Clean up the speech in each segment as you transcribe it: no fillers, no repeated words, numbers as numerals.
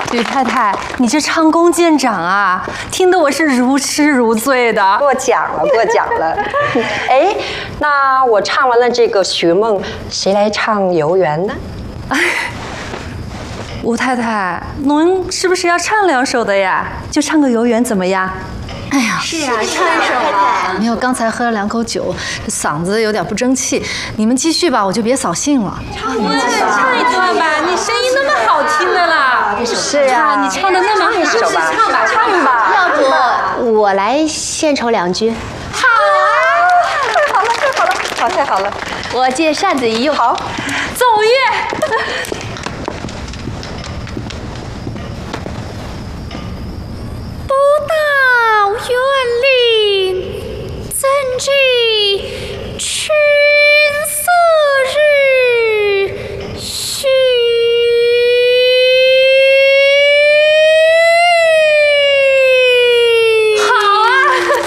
吕太太，你这唱功见长啊，听得我是如痴如醉的。 过奖了，过奖了。哎，那我唱完了这个《寻梦》，谁来唱《游园》呢？ 吴太太，侬是不是要唱2首的呀？就唱个《游园》怎么样？ 哎呀，是啊，唱一首吧。没有，刚才喝了2口酒，嗓子有点不争气。你们继续吧，我就别扫兴了。 唱一段吧，你声音那么好听的啦。 是啊， 你唱的那么好， 唱吧，唱吧。 要不我来献丑2句？ 好啊！太好了！ 我借扇子一用。 好， 奏乐。 不到园林，怎知春色日徐。 好啊！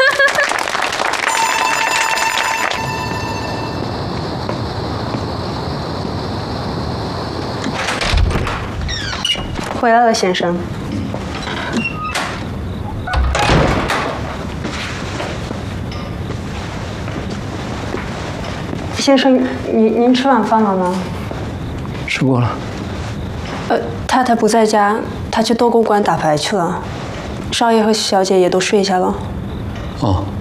回来了，先生。先生，您吃晚饭了吗？ 吃过了。 太太不在家，她去逗公馆打牌去了。少爷和小姐也都睡下了。 哦。